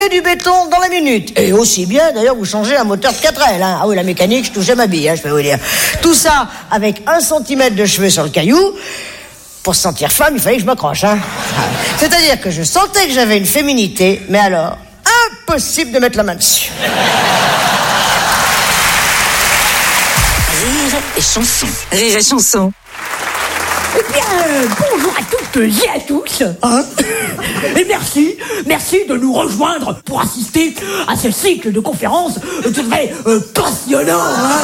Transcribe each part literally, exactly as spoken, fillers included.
du béton dans la minute. Et aussi bien, d'ailleurs, vous changez un moteur de quatre L. Hein. Ah oui, la mécanique, je touchais ma bille, hein, je peux vous dire. Tout ça avec un centimètre de cheveux sur le caillou. Pour se sentir femme, il fallait que je m'accroche. Hein. C'est-à-dire que je sentais que j'avais une féminité, mais alors, impossible de mettre la main dessus. Rire et chanson. Rire et chanson. Eh bien, euh, bonjour à toutes et à tous, hein. Et merci, merci de nous rejoindre pour assister à ce cycle de conférences euh, tout vrai euh, passionnant, hein.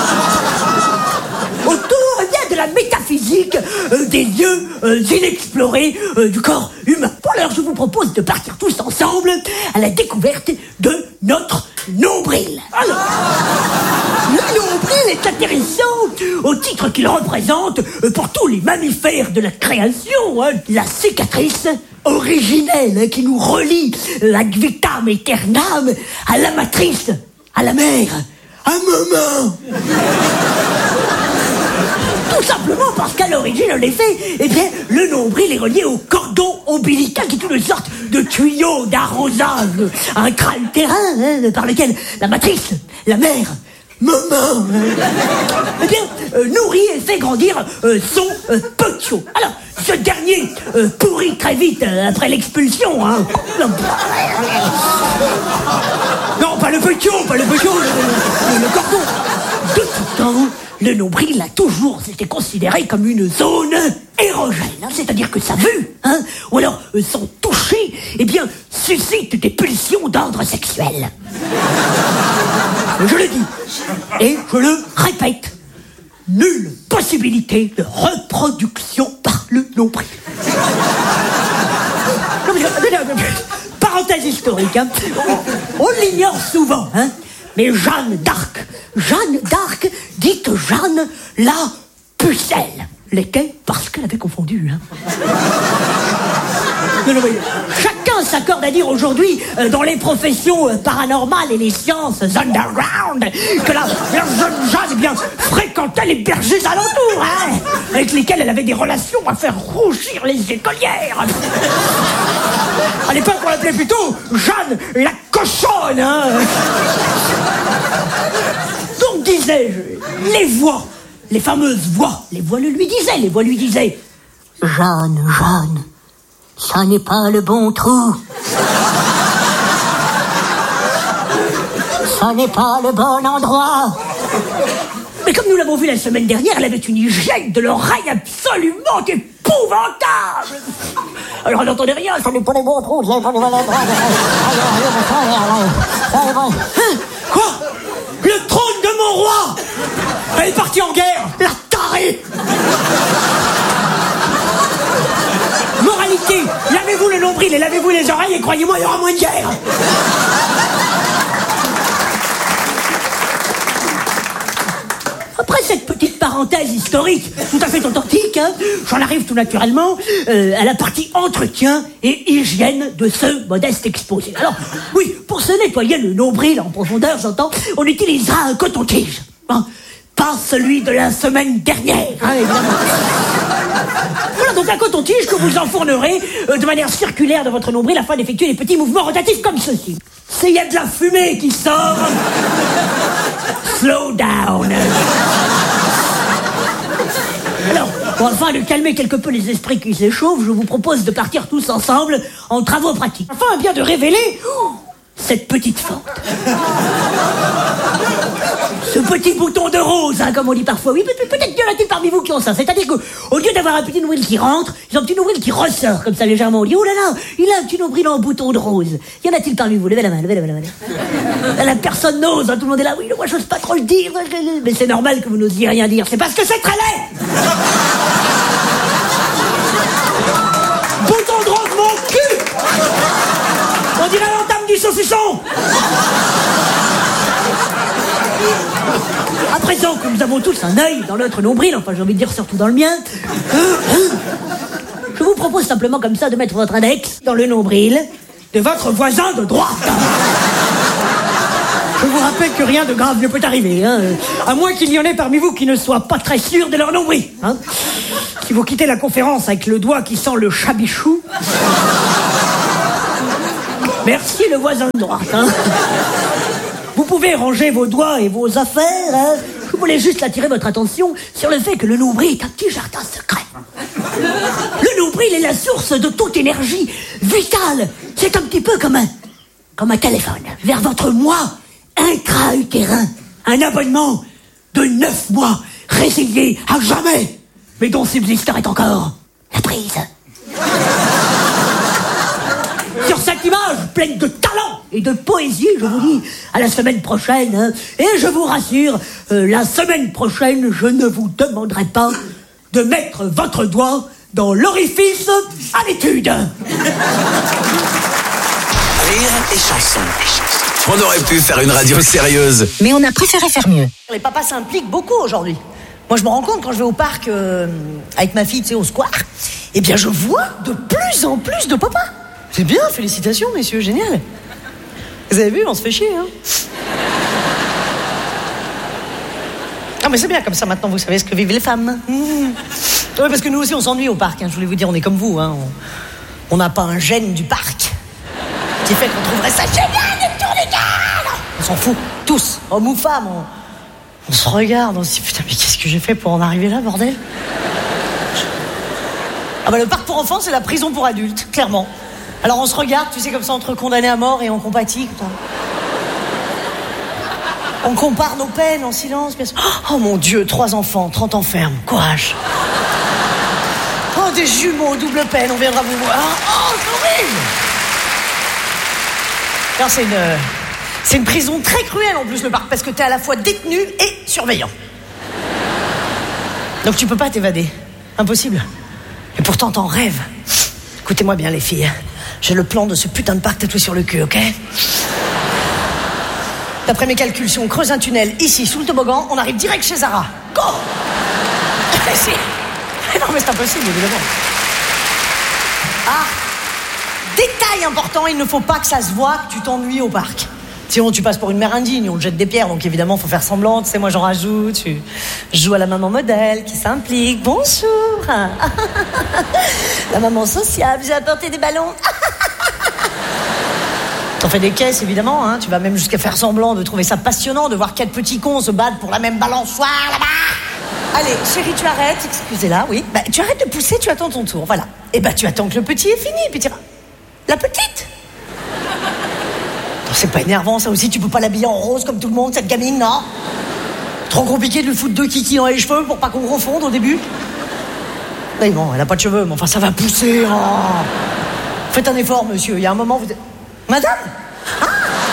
Autour, eh bien, de la métaphysique euh, des lieux euh, inexplorés euh, du corps humain. Pour l'heure, je vous propose de partir tous ensemble à la découverte de notre nombril. Alors, le nombril est intéressant au titre qu'il représente pour tous les mammifères de la création, hein, la cicatrice originelle, hein, qui nous relie ad vitam aeternam à la matrice, à la mère, à maman. Tout simplement parce qu'à l'origine, en effet, eh bien, le nombril est relié au cordon ombilical qui est une sorte de tuyau d'arrosage, un crâne terrain, hein, par lequel la matrice, la mère, maman, eh bien, euh, nourrit et fait grandir euh, son euh, petiot. Alors, ce dernier euh, pourrit très vite euh, après l'expulsion, hein. Non, pas le petiot, pas le petiot, le, le, le cordon. De tout temps, le nombril a toujours été considéré comme une zone érogène, hein, c'est-à-dire que sa vue, hein, ou alors euh, son toucher, eh bien, suscite des pulsions d'ordre sexuel. Je le dis, et je le répète, nulle possibilité de reproduction par le nombril. Non, mais, mais, mais, mais, parenthèse historique, hein, on, on l'ignore souvent, hein, mais Jeanne d'Arc, Jeanne d'Arc, dite Jeanne la pucelle, l'était parce qu'elle avait confondu. Hein. Non, non, mais chacun s'accorde à dire aujourd'hui, euh, dans les professions euh, paranormales et les sciences underground, que la, la jeune Jeanne, eh bien, fréquentait les bergers alentours, hein, avec lesquels elle avait des relations à faire rougir les écolières. À l'époque, on l'appelait plutôt Jeanne la cochonne, hein. Donc, disais-je, les voix, les fameuses voix, les voix le lui disaient, les voix lui disaient « Jeanne, Jeanne, ça n'est pas le bon trou. Ça n'est pas le bon endroit. » Mais comme nous l'avons vu la semaine dernière, elle avait une hygiène de l'oreille absolument épouvantable. Alors elle n'entendait rien, ça n'est pas le bon trou, ça n'est pas le bon endroit. Hein? Quoi? Le trône de mon roi! Elle est partie en guerre, la tarée! Moralité, lavez-vous le nombril et lavez-vous les oreilles et croyez-moi, il y aura moins de guerre. Après cette petite parenthèse historique tout à fait authentique, hein, j'en arrive tout naturellement euh, à la partie entretien et hygiène de ce modeste exposé. Alors, oui, pour se nettoyer le nombril en profondeur, j'entends, on utilisera un coton-tige. Hein, pas celui de la semaine dernière, hein, évidemment. Voilà donc un coton-tige que vous enfournerez euh, de manière circulaire dans votre nombril afin d'effectuer des petits mouvements rotatifs comme ceci. C'est il y a de la fumée qui sort. Slow down. Alors, pour afin de calmer quelque peu les esprits qui s'échauffent, je vous propose de partir tous ensemble en travaux pratiques. Afin bien de révéler oh, cette petite fente. Ce petit bouton de rose, hein, comme on dit parfois. Oui, peut- peut-être qu'il y en a-t-il parmi vous qui ont ça. C'est-à-dire qu'au lieu d'avoir un petit nombril qui rentre, ils ont un petit nombril qui ressort, comme ça légèrement. On dit, oh là là, il a un petit nombril en bouton de rose. Y en a-t-il parmi vous? Levez la main, levez la main, levez la main. La personne n'ose, hein, tout le monde est là. Oui, moi, j'ose pas trop le dire. Mais c'est normal que vous n'osiez rien dire. C'est parce que c'est très laid. Bouton de rose, mon cul. On dirait l'entame du saucisson. À présent que nous avons tous un œil dans notre nombril, enfin j'ai envie de dire surtout dans le mien, je vous propose simplement comme ça de mettre votre index dans le nombril de votre voisin de droite. Je vous rappelle que rien de grave ne peut arriver, hein, à moins qu'il y en ait parmi vous qui ne soient pas très sûrs de leur nombril. Hein. Si vous quittez la conférence avec le doigt qui sent le chabichou, Merci le voisin de droite. Hein. Vous pouvez ranger vos doigts et vos affaires. Hein. Je voulais juste attirer votre attention sur le fait que le nombril est un petit jardin secret. Le nombril est la source de toute énergie vitale. C'est un petit peu comme un, comme un téléphone vers votre moi intra-utérin. Un abonnement de neuf mois résilié à jamais, mais dont subsisterait encore la prise. Sur cette image pleine de talent et de poésie, je vous dis à la semaine prochaine. Hein, et je vous rassure, euh, la semaine prochaine, je ne vous demanderai pas de mettre votre doigt dans l'orifice à l'étude. Rire et chanson. On aurait pu faire une radio sérieuse. Mais on a préféré faire mieux. Les papas s'impliquent beaucoup aujourd'hui. Moi, je me rends compte quand je vais au parc euh, avec ma fille, tu sais, au square, eh bien, je vois de plus en plus de papas. C'est bien, félicitations, messieurs, génial. Vous avez vu, on se fait chier, hein. Ah, mais c'est bien, comme ça, maintenant, vous savez ce que vivent les femmes. Mmh. Oui, parce que nous aussi, on s'ennuie au parc, hein. Je voulais vous dire, on est comme vous, hein. On n'a pas un gène du parc qui fait qu'on trouverait ça génial de tourner garde. On s'en fout, tous, hommes ou femmes, on... On se regarde, on se dit putain mais qu'est-ce que j'ai fait pour en arriver là, bordel? Ah bah le parc pour enfants c'est la prison pour adultes, clairement. Alors on se regarde, tu sais comme ça entre condamnés à mort et on compatit. Putain. On compare nos peines en silence. Bien sûr. Oh mon Dieu, trois enfants, trente ans ferme, courage. Oh des jumeaux, double peine, on viendra vous voir. Oh c'est horrible. Alors c'est une... C'est une prison très cruelle en plus le parc parce que t'es à la fois détenu et surveillant. Donc tu peux pas t'évader. Impossible. Et pourtant t'en rêves. Écoutez-moi bien les filles. J'ai le plan de ce putain de parc tatoué sur le cul, ok? D'après mes calculs, si on creuse un tunnel ici sous le toboggan, on arrive direct chez Zara. Go! Si. Non mais c'est impossible évidemment. Ah! Détail important, il ne faut pas que ça se voit que tu t'ennuies au parc. Sinon tu passes pour une mère indigne, on te jette des pierres, donc évidemment faut faire semblant, tu sais, moi j'en rajoute, tu joues à la maman modèle qui s'implique, bonjour. La maman sociable, j'ai apporté des ballons. T'en fais des caisses évidemment, hein. Tu vas même jusqu'à faire semblant de trouver ça passionnant de voir quatre petits cons se battre pour la même balançoire là-bas. Allez, chérie, tu arrêtes, excusez-la, oui. Bah, tu arrêtes de pousser, tu attends ton tour, voilà. Et bah tu attends que le petit est fini, puis tu iras. La petite. C'est pas énervant ça aussi, tu peux pas l'habiller en rose comme tout le monde, cette gamine, non? Trop compliqué de lui foutre deux kikis dans les cheveux pour pas qu'on confonde au début. Mais bon, elle a pas de cheveux, mais enfin ça va pousser. Oh. Faites un effort, monsieur, il y a un moment vous... Madame? Ah.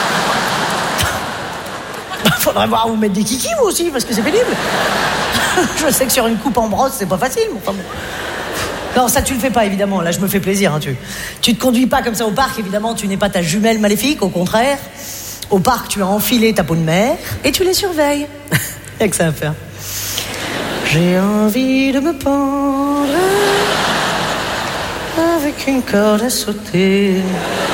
Faudrait voir vous mettre des kikis vous aussi, parce que c'est pénible. Je sais que sur une coupe en brosse, c'est pas facile, mais enfin bon. Non, ça tu le fais pas évidemment, là je me fais plaisir, hein, tu, tu te conduis pas comme ça au parc, évidemment tu n'es pas ta jumelle maléfique, au contraire. Au parc tu as enfilé ta peau de mère et tu les surveilles. Y'a que ça à faire. J'ai envie de me pendre avec une corde à sauter.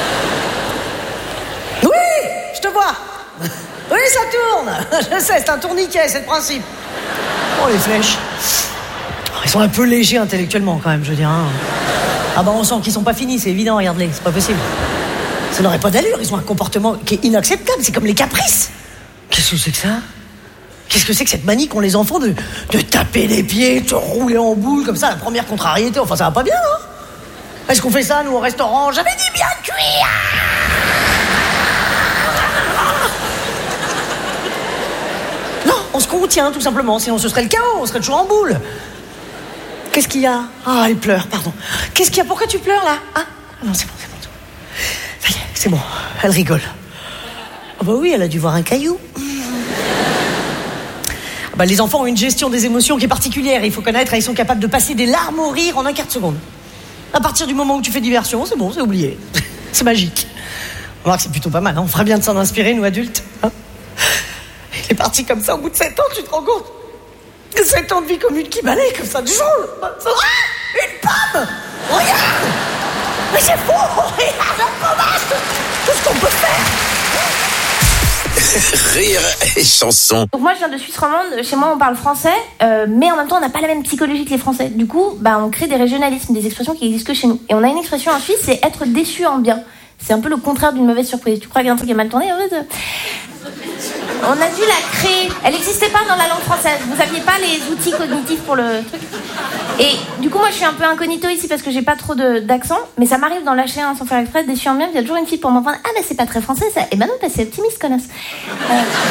Oui, je te vois. Oui, ça tourne. Je sais, c'est un tourniquet, c'est le principe. Oh les flèches. Ils sont un peu légers intellectuellement quand même, je veux dire. Hein. Ah bah on sent qu'ils sont pas finis, c'est évident, regarde-les, c'est pas possible. Ça n'aurait pas d'allure, ils ont un comportement qui est inacceptable, c'est comme les caprices. Qu'est-ce que c'est que ça? Qu'est-ce que c'est que cette manie qu'ont les enfants de, de taper les pieds, de se rouler en boule comme ça, la première contrariété, enfin ça va pas bien, hein? Est-ce qu'on fait ça, nous, au restaurant? J'avais dit bien cuit. Non, on se contient tout simplement, sinon ce serait le chaos, on serait toujours en boule. Qu'est-ce qu'il y a? Ah, elle pleure, pardon. Qu'est-ce qu'il y a? Pourquoi tu pleures, là? Ah, non, c'est bon, c'est bon. Ça y est, c'est bon. Elle rigole. Ah bah oui, elle a dû voir un caillou. Ah bah, les enfants ont une gestion des émotions qui est particulière. Il faut connaître, ils sont capables de passer des larmes au rire en un quart de seconde. À partir du moment où tu fais diversion, c'est bon, c'est oublié. C'est magique. On voit que c'est plutôt pas mal, hein. On ferait bien de s'en inspirer, nous, adultes. Hein, il est parti comme ça au bout de sept ans, tu te rends compte? Sept ans de vie commune qui balaye comme ça du jour. Ah, une pomme. Regarde. Mais c'est fou. Regarde, on commence tout ce qu'on peut faire. Rire et chanson. Donc moi je viens de Suisse romande, chez moi on parle français, euh, mais en même temps on n'a pas la même psychologie que les Français. Du coup, bah, on crée des régionalismes, des expressions qui existent que chez nous. Et on a une expression en Suisse, c'est être déçu en bien. C'est un peu le contraire d'une mauvaise surprise. Tu crois qu'il y a un truc qui est mal tourné, en fait, euh... On a dû la créer. Elle n'existait pas dans la langue française. Vous aviez pas les outils cognitifs pour le truc. Et du coup, moi, je suis un peu incognito ici parce que j'ai pas trop de, d'accent. Mais ça m'arrive d'en lâcher un sans faire exprès, déçu en bien. Il y a toujours une fille pour m'entendre. Ah, bah, c'est pas très français, ça. Et ben non, bah, c'est optimiste, connasse. Euh...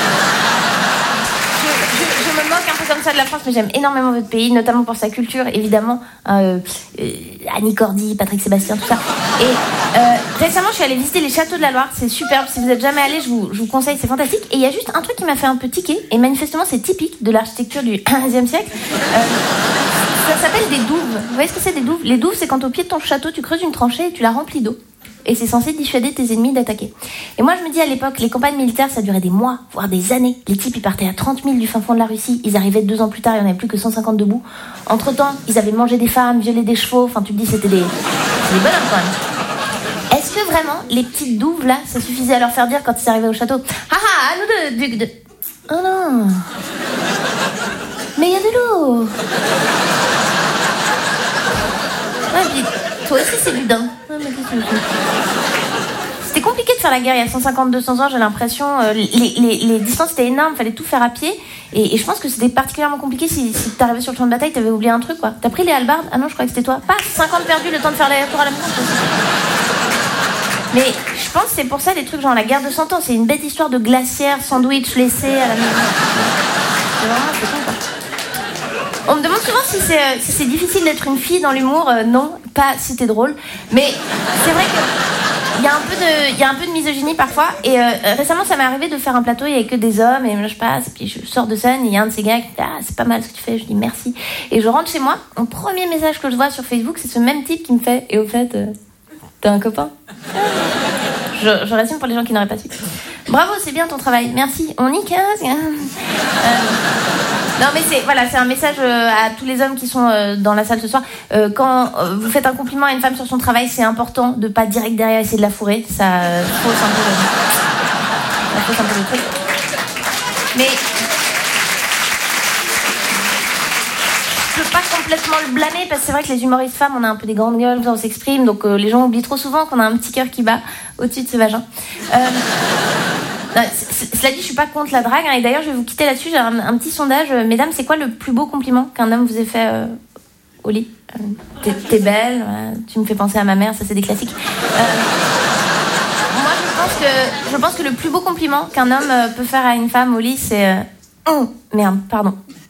Je, je, je me moque un peu comme ça de la France, mais j'aime énormément votre pays, notamment pour sa culture, évidemment. Euh, euh, Annie Cordy, Patrick Sébastien, tout ça. Et euh, récemment, je suis allée visiter les châteaux de la Loire. C'est superbe. Si vous êtes jamais allé, je vous, je vous conseille. C'est fantastique. Et il y a juste un truc qui m'a fait un peu tiquer. Et manifestement, c'est typique de l'architecture du quinzième siècle. Euh, ça s'appelle des douves. Vous voyez ce que c'est, des douves? Les douves, c'est quand au pied de ton château, tu creuses une tranchée et tu la remplis d'eau. Et c'est censé dissuader tes ennemis d'attaquer. Et moi, je me dis, à l'époque, les campagnes militaires, ça durait des mois, voire des années. Les types, ils partaient à trente mille du fin fond de la Russie. Ils arrivaient deux ans plus tard, il n'y en avait plus que cent cinquante debout. Entre-temps, ils avaient mangé des femmes, violé des chevaux. Enfin, tu te dis, c'était des, c'était des bonhommes, quand même. Est-ce que vraiment, les petites douves, là, ça suffisait à leur faire dire, quand ils arrivaient au château, ah ah, à nous deux, duc de... Oh non. Mais il y a de l'eau. Ouais, puis, toi aussi, c'est du daim. Ouais, mais qu'est-ce que c'est ? C'était compliqué de faire la guerre il y a cent cinquante à deux cents ans, j'ai l'impression. Euh, les, les, les distances étaient énormes, fallait tout faire à pied. Et, et je pense que c'était particulièrement compliqué si, si t'arrivais sur le champ de bataille, t'avais oublié un truc, quoi. T'as pris les hallebardes ? Ah non, je croyais que c'était toi. Pas cinquante perdus, le temps de faire l'aller-retour à la maison. Mais je pense que c'est pour ça des trucs genre la guerre de cent ans. C'est une bête histoire de glacière, sandwich laissé à la maison. C'est vraiment, c'est con, quoi. On me demande souvent si c'est, euh, si c'est difficile d'être une fille dans l'humour. Euh, non, pas si t'es drôle. Mais c'est vrai qu'il y a un peu de, il y a un peu de misogynie parfois. Et euh, récemment, ça m'est arrivé de faire un plateau, il n'y avait que des hommes. Et moi, je passe, et puis je sors de scène, et il y a un de ces gars qui dit « Ah, c'est pas mal ce que tu fais ». Je dis « Merci ». Et je rentre chez moi. Mon premier message que je vois sur Facebook, c'est ce même type qui me fait « Et au fait, euh, t'as un copain ?» Je, je résume pour les gens qui n'auraient pas su. Bravo, c'est bien ton travail. Merci. On y casse. Euh, non mais c'est voilà, c'est un message euh, à tous les hommes qui sont euh, dans la salle ce soir. Euh, quand euh, vous faites un compliment à une femme sur son travail, c'est important de pas direct derrière essayer de la fourrer. Ça euh, fausse un peu le, ça fausse un peu le truc. Mais je peux pas complètement le blâmer parce que c'est vrai que les humoristes femmes, on a un peu des grandes gueules, on s'exprime, donc euh, les gens oublient trop souvent qu'on a un petit cœur qui bat au-dessus de ce vagin. Euh, non, c- c- cela dit, je suis pas contre la drague, hein, et d'ailleurs je vais vous quitter là-dessus. J'ai un, un petit sondage. Euh, mesdames, c'est quoi le plus beau compliment qu'un homme vous ait fait euh, au lit? euh, t'es, t'es belle, euh, tu me fais penser à ma mère, ça c'est des classiques. Euh, moi je pense que je pense que le plus beau compliment qu'un homme euh, peut faire à une femme au lit, c'est euh, oh, merde, pardon.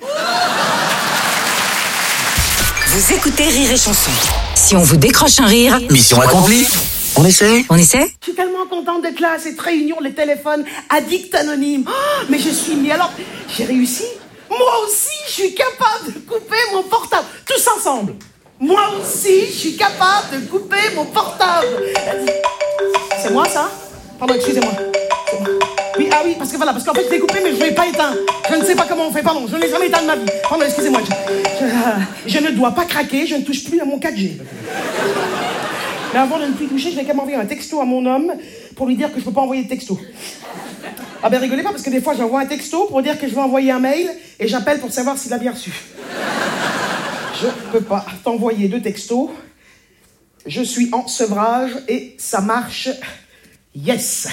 Vous écoutez Rire et Chanson. Si on vous décroche un rire, Mission accomplie. On essaie? on essaie? Je suis tellement contente d'être là à cette réunion, les téléphones addicts anonymes. Oh, mais je suis mis alors, j'ai réussi. Moi aussi, je suis capable de couper mon portable. Tous ensemble. Moi aussi, je suis capable de couper mon portable. C'est moi ça? Pardon, excusez-moi. C'est moi. Oui, ah oui, parce que voilà, parce qu'en fait je l'ai coupé mais je ne l'ai pas éteint. Je ne sais pas comment on fait, pardon, je ne l'ai jamais éteint de ma vie. Pardon, excusez-moi. Je, je, je ne dois pas craquer, je ne touche plus à mon quatre G. Mais avant de ne plus toucher, je vais quand même envoyer un texto à mon homme pour lui dire que je peux pas envoyer de texto. Ah ben rigolez pas parce que des fois j'envoie un texto pour dire que je veux envoyer un mail et j'appelle pour savoir s'il a bien reçu. Je peux pas t'envoyer de texto. Je suis en sevrage et ça marche. Yes.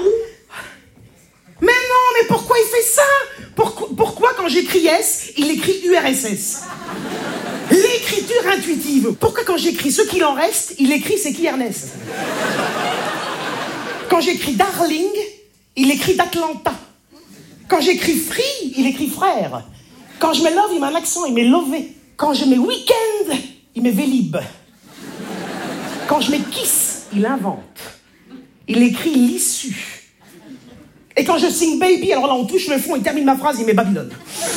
Mais non, mais pourquoi il fait ça? Pourquoi, pourquoi quand j'écris yes, il écrit U R S S? L'écriture intuitive. Pourquoi quand j'écris ce qu'il en reste, il écrit c'est qui Ernest? Quand j'écris darling, il écrit d'Atlanta. Quand j'écris free, il écrit frère. Quand je mets love, il met un accent, il met lové. Quand je mets weekend, il met vélib. Quand je mets kiss, il invente. Il écrit l'issue. Et quand je signe baby, alors là on touche le fond, il termine ma phrase, il met Babylone.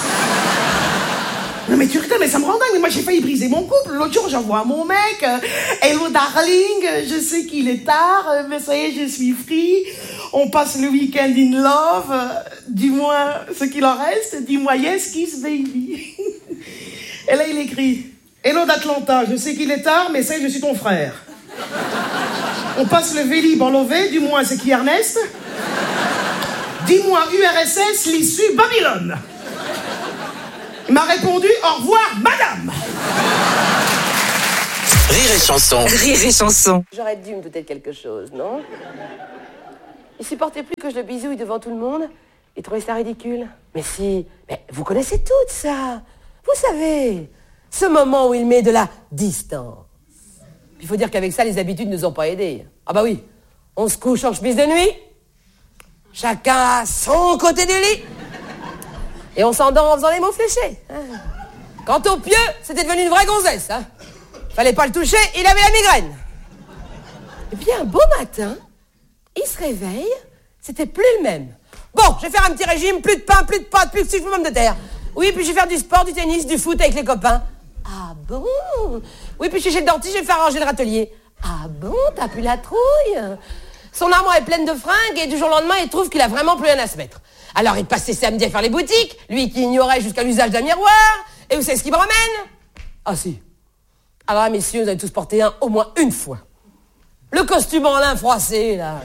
Non mais tu rigoles, mais ça me rend dingue, mais moi j'ai failli briser mon couple. L'autre jour j'envoie à mon mec, euh, hello darling, je sais qu'il est tard, euh, mais ça y est, je suis free. On passe le week-end in love, euh, dis-moi ce qu'il en reste, dis-moi yes, kiss baby. Et là il écrit, hello d'Atlanta, je sais qu'il est tard, mais ça y est, je suis ton frère. On passe le vélib en lové, du moins c'est qui Ernest? Dis-moi U R S S, l'issue Babylone. Il m'a répondu au revoir madame. Rire et chanson. Rire et chanson. J'aurais dû me douter de quelque chose, non? Il supportait plus que je le bisouille devant tout le monde. Il trouvait ça ridicule. Mais si, mais vous connaissez toutes ça. Vous savez, ce moment où il met de la distance. Il faut dire qu'avec ça, les habitudes ne nous ont pas aidés. Ah bah oui, on se couche en chemise de nuit. Chacun à son côté du lit. Et on s'endort en faisant les mots fléchés. Quant au pieu, c'était devenu une vraie gonzesse. Hein. Fallait pas le toucher, il avait la migraine. Et puis un beau matin, il se réveille, c'était plus le même. Bon, je vais faire un petit régime, plus de pain, plus de pâtes, plus de sucre, plus de terre. Oui, puis je vais faire du sport, du tennis, du foot avec les copains. Ah bon? Oui, puis je suis chez le dentiste, je vais faire ranger le râtelier. Ah bon, t'as plus la trouille? Son armoire est pleine de fringues et du jour au lendemain, il trouve qu'il a vraiment plus rien à se mettre. Alors il passe ses samedis à faire les boutiques, lui qui ignorait jusqu'à l'usage d'un miroir. Et où c'est ce qui me ramène? Ah si. Alors là, messieurs, vous avez tous porté un au moins une fois. Le costume en lin froissé, là.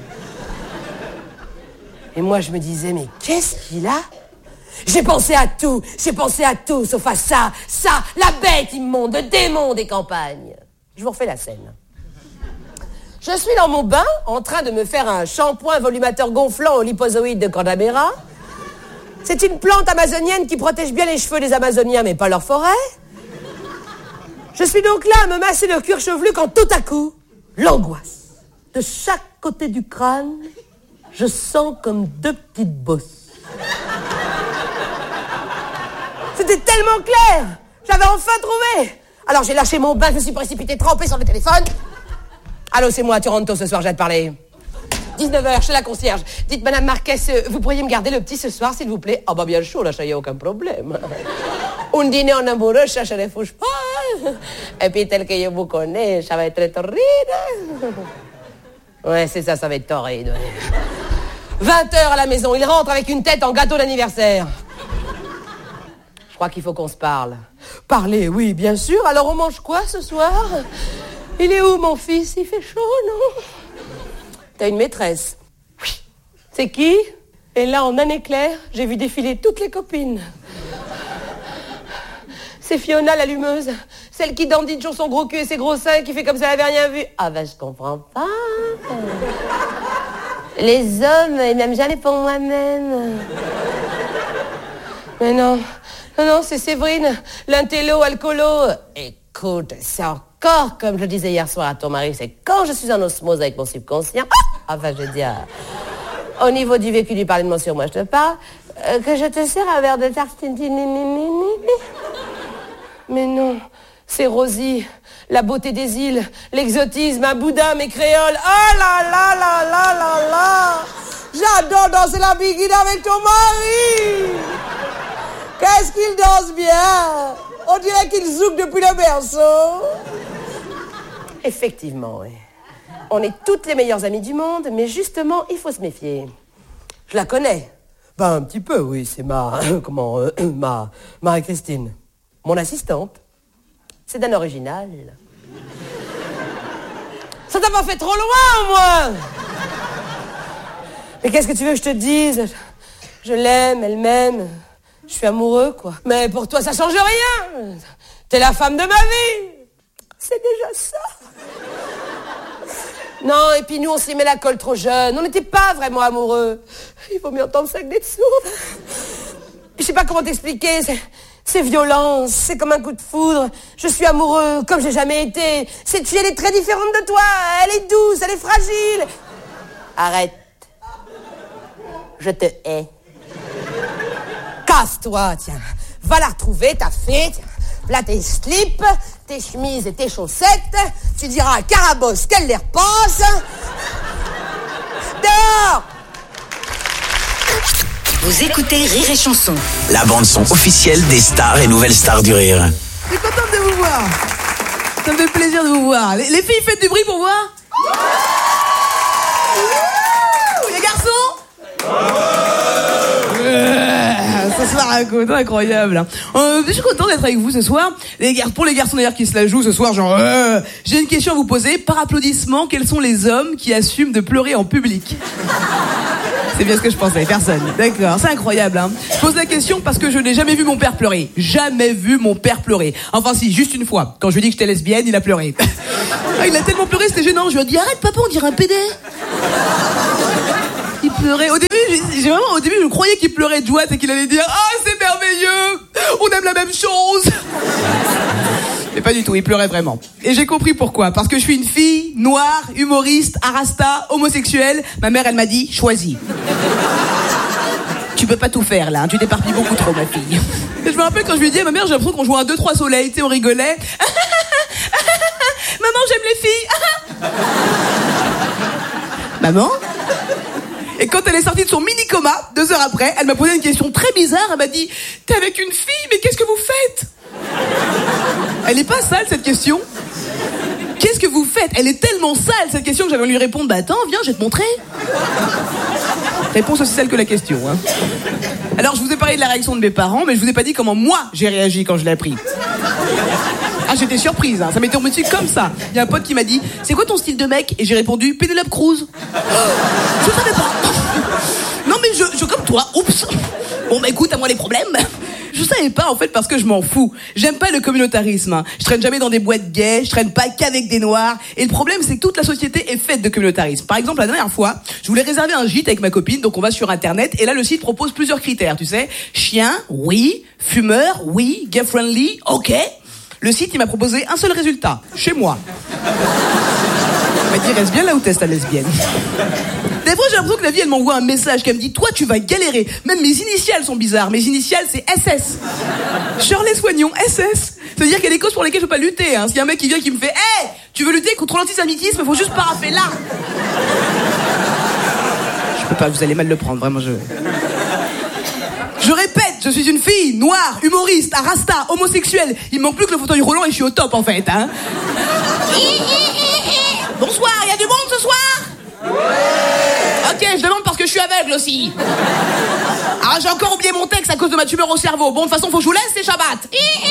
Et moi, je me disais, mais qu'est-ce qu'il a? J'ai pensé à tout, j'ai pensé à tout, sauf à ça, ça, la bête immonde, le démon des campagnes. Je vous refais la scène. Je suis dans mon bain, en train de me faire un shampoing volumateur gonflant au lipozoïde de Candamera. C'est une plante amazonienne qui protège bien les cheveux des Amazoniens, mais pas leur forêt. Je suis donc là à me masser le cuir chevelu quand tout à coup, l'angoisse. De chaque côté du crâne, je sens comme deux petites bosses. C'était tellement clair. J'avais enfin trouvé. Alors j'ai lâché mon bain, je me suis précipité trempé sur le téléphone. Allô, c'est moi, Toronto, ce soir, j'ai à te parler. dix-neuf heures, chez la concierge. Dites, Madame Marquez, vous pourriez me garder le petit ce soir, s'il vous plaît? Ah bah bien sûr, là, ça y a aucun problème. Un dîner en amoureux, ça se refuse pas. Et puis, tel que je vous connais, ça va être très torride. Ouais, c'est ça, ça va être torride. vingt heures à la maison, il rentre avec une tête en gâteau d'anniversaire. Je crois qu'il faut qu'on se parle. Parler, oui, bien sûr. Alors, on mange quoi ce soir? Il est où, mon fils? Il fait chaud, non? T'as une maîtresse. Oui. C'est qui? Et là, en un éclair, j'ai vu défiler toutes les copines. C'est Fiona, l'allumeuse. Celle qui dandine sur son gros cul et ses gros seins, qui fait comme ça, elle avait rien vu. Ah ben, je comprends pas. Les hommes, et même jamais pour moi-même. Mais non, non, non, c'est Séverine, l'intello, alcoolo. Écoute, c'est encore, comme je disais hier soir à ton mari, c'est quand je suis en osmose avec mon subconscient, enfin, je veux dire, au niveau du vécu du parlement sur moi, je te parle, euh, que je te sers un verre de tartine. Mais non, c'est Rosie, la beauté des îles, l'exotisme, un boudin, mes créoles. Oh là là là là là là! J'adore danser la biguine avec ton mari! Qu'est-ce qu'il danse bien! On dirait qu'il zouk depuis le berceau. Effectivement, oui. On est toutes les meilleures amies du monde, mais justement, il faut se méfier. Je la connais. Ben, un petit peu, oui. C'est ma... Comment... Euh, ma... Marie-Christine. Mon assistante. C'est d'un original. Ça t'a pas fait trop loin, moi! Mais qu'est-ce que tu veux que je te dise? Je l'aime, elle m'aime. Je suis amoureux, quoi. Mais pour toi, ça change rien. T'es la femme de ma vie. C'est déjà ça. Non, et puis nous, on s'y met la colle trop jeune. On n'était pas vraiment amoureux. Il vaut mieux entendre ça que d'être sourde. Je sais pas comment t'expliquer. C'est, c'est violent. C'est comme un coup de foudre. Je suis amoureux comme j'ai jamais été. Cette fille, elle est très différente de toi. Elle est douce, elle est fragile. Arrête. Je te hais. Casse-toi, tiens. Va la retrouver, ta fille. Tiens. Là, tes slips, tes chemises et tes chaussettes. Tu diras à Carabosse qu'elle les repasse. Dehors! Vous écoutez Rire et Chanson. La bande-son officielle des stars et nouvelles stars du rire. Je suis contente de vous voir. Ça me fait plaisir de vous voir. Les, les filles, faites du bruit pour voir. Les garçons? Ce soir, incroyable. Euh, je suis content d'être avec vous ce soir. Les gar- pour les garçons d'ailleurs qui se la jouent ce soir, genre, euh, j'ai une question à vous poser. Par applaudissement, quels sont les hommes qui assument de pleurer en public? C'est bien ce que je pensais, personne. D'accord, c'est incroyable, hein. Je pose la question parce que je n'ai jamais vu mon père pleurer. Jamais vu mon père pleurer. Enfin si, juste une fois. Quand je lui ai dit que j'étais lesbienne, il a pleuré. Ah, il a tellement pleuré, c'était gênant. Je lui ai dit, arrête papa, on dirait un pédé. Il pleurait. Au début, j'ai, j'ai vraiment, au début, je croyais qu'il pleurait de joie et qu'il allait dire, ah, c'est merveilleux, on aime la même chose. Mais pas du tout, il pleurait vraiment. Et j'ai compris pourquoi. Parce que je suis une fille noire, humoriste, arasta, homosexuelle. Ma mère, elle m'a dit, choisis. Tu peux pas tout faire là, hein. Tu t'éparpilles beaucoup trop, ma fille. Et je me rappelle quand je lui ai dit à ma mère, j'ai l'impression qu'on jouait un deux trois soleil, tu sais, on rigolait. Maman, j'aime les filles. Maman? Et quand elle est sortie de son mini-coma, deux heures après, elle m'a posé une question très bizarre. Elle m'a dit, t'es avec une fille, mais qu'est-ce que vous faites? Elle est pas sale, cette question. Qu'est-ce que vous faites? Elle est tellement sale, cette question, que j'avais lui répondre, bah attends, viens, je vais te montrer. Réponse aussi sale que la question, hein. Alors, je vous ai parlé de la réaction de mes parents, mais je vous ai pas dit comment moi, j'ai réagi quand je l'ai appris. Ah, j'étais surprise, hein. Ça m'est tombé dessus comme ça. Il y a un pote qui m'a dit, c'est quoi ton style de mec? Et j'ai répondu, Penelope Cruz. Je savais pas. Non mais je, je comme toi, oups. Bon bah écoute, à moi les problèmes. Je savais pas en fait parce que je m'en fous. J'aime pas le communautarisme, hein. Je traîne jamais dans des boîtes gays, je traîne pas qu'avec des noirs. Et le problème c'est que toute la société est faite de communautarisme. Par exemple, la dernière fois, je voulais réserver un gîte avec ma copine, donc on va sur internet et là le site propose plusieurs critères, tu sais. Chien, oui. Fumeur, oui. Gay friendly, ok. Le site il m'a proposé un seul résultat, chez moi. Il m'a dit reste bien là où t'es ta lesbienne. Des fois, j'ai l'impression que la vie, elle m'envoie un message qui me dit, toi, tu vas galérer. Même mes initiales sont bizarres. Mes initiales, c'est S S. Shirley Soignon, S S. C'est-à-dire qu'il y a des causes pour lesquelles je peux pas lutter, hein. S'il y a un mec qui vient qui me fait, hé, hey, tu veux lutter contre l'antisémitisme, faut juste paraffer là. Je peux pas, vous allez mal le prendre, vraiment, je... Je répète, je suis une fille noire, humoriste, arasta, homosexuelle. Il me manque plus que le fauteuil roulant et je suis au top, en fait, hein. Bonsoir, il y a du monde ce soir? Ok, je demande parce que je suis aveugle aussi. Ah, j'ai encore oublié mon texte à cause de ma tumeur au cerveau. Bon, de toute façon, faut que je vous laisse, c'est Shabbat.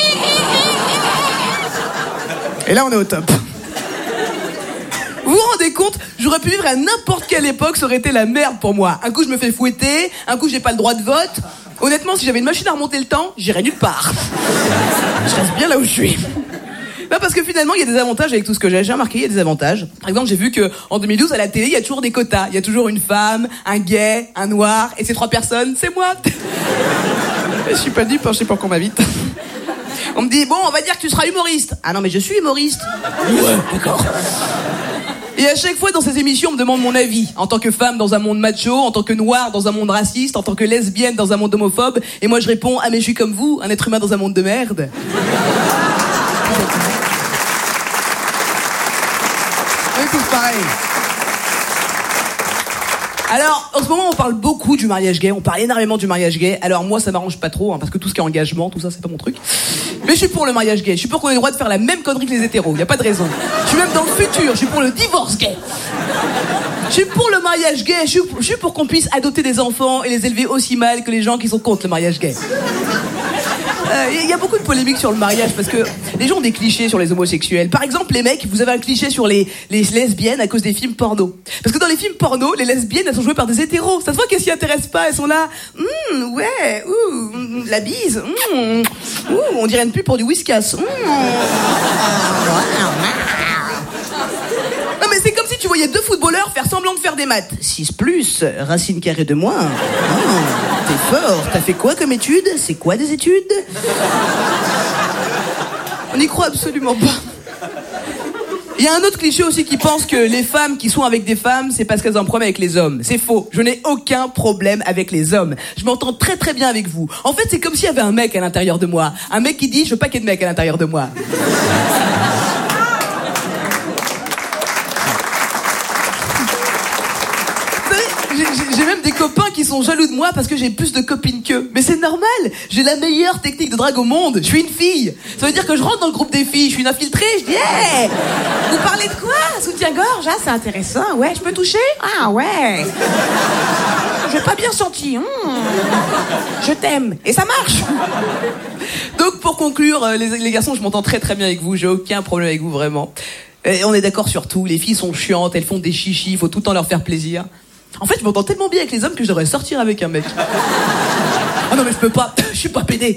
Et là, on est au top. Vous vous rendez compte? J'aurais pu vivre à n'importe quelle époque, ça aurait été la merde pour moi. Un coup, je me fais fouetter, un coup, j'ai pas le droit de vote. Honnêtement, si j'avais une machine à remonter le temps, j'irais nulle part. Je reste bien là où je suis. Non, parce que finalement, il y a des avantages avec tout ce que j'ai. J'ai remarqué, il y a des avantages. Par exemple, j'ai vu que en deux mille douze, à la télé, il y a toujours des quotas. Il y a toujours une femme, un gay, un noir, et ces trois personnes, c'est moi. Je suis pas dupe, je sais pas qu'on m'invite. On me dit, bon, on va dire que tu seras humoriste. Ah non, mais je suis humoriste. Ouais, d'accord. Et à chaque fois dans ces émissions, on me demande mon avis. En tant que femme dans un monde macho, en tant que noire dans un monde raciste, en tant que lesbienne dans un monde homophobe. Et moi, je réponds, ah mais je suis comme vous, un être humain dans un monde de merde. On est tous pareils. Alors, en ce moment, on parle beaucoup du mariage gay, on parle énormément du mariage gay. Alors moi, ça m'arrange pas trop, hein, parce que tout ce qui est engagement, tout ça, c'est pas mon truc. Mais je suis pour le mariage gay, je suis pour qu'on ait le droit de faire la même connerie que les hétéros, y a pas de raison. Je suis même dans le futur, je suis pour le divorce gay. Je suis pour le mariage gay, je suis, je suis pour qu'on puisse adopter des enfants et les élever aussi mal que les gens qui sont contre le mariage gay. Il euh, y a beaucoup de polémiques sur le mariage parce que les gens ont des clichés sur les homosexuels. Par exemple, les mecs, vous avez un cliché sur les, les lesbiennes à cause des films porno. Parce que dans les films porno, les lesbiennes, elles sont jouées par des hétéros. Ça se voit qu'elles s'y intéressent pas, elles sont là. Mmh, ouais, ouh, la bise. Mmh, ouh, on dirait une pub pour du whiskas. Mmh. Non mais c'est comme si tu voyais deux footballeurs faire semblant de faire des maths. six plus, racine carrée de moins. Oh, t'es fort, t'as fait quoi comme études? C'est quoi des études? On n'y croit absolument pas. Il y a un autre cliché aussi qui pense que les femmes qui sont avec des femmes, c'est parce qu'elles ont un problème avec les hommes. C'est faux. Je n'ai aucun problème avec les hommes. Je m'entends très très bien avec vous. En fait, c'est comme s'il y avait un mec à l'intérieur de moi. Un mec qui dit, je veux pas qu'il y ait de mec à l'intérieur de moi. J'ai même des copains qui sont jaloux de moi parce que j'ai plus de copines qu'eux. Mais c'est normal, j'ai la meilleure technique de drague au monde. Je suis une fille. Ça veut dire que je rentre dans le groupe des filles, je suis une infiltrée, je dis hey, vous parlez de quoi? Soutien-gorge, ah c'est intéressant, ouais, je peux toucher? Ah ouais. J'ai pas bien senti. Mmh. Je t'aime. Et ça marche. Donc pour conclure, les, les garçons, je m'entends très très bien avec vous, j'ai aucun problème avec vous vraiment. Et on est d'accord sur tout, les filles sont chiantes, elles font des chichis, il faut tout le temps leur faire plaisir. En fait, je m'entends tellement bien avec les hommes que je devrais sortir avec un mec. Ah non mais je peux pas, je suis pas pédé.